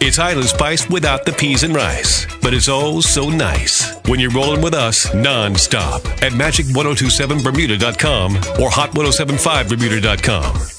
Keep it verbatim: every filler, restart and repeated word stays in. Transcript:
It's highly spiced without the peas and rice, but it's oh so nice when you're rolling with us non-stop at magic ten twenty-seven bermuda dot com or hot ten seventy-five bermuda dot com.